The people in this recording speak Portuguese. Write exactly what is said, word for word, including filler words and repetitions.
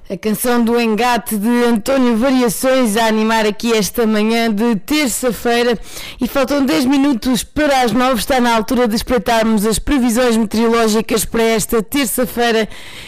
A canção do Engate de António Variações a animar aqui esta manhã de terça-feira, e faltam dez minutos para as nove. Está na altura de espreitarmos as previsões meteorológicas para esta terça-feira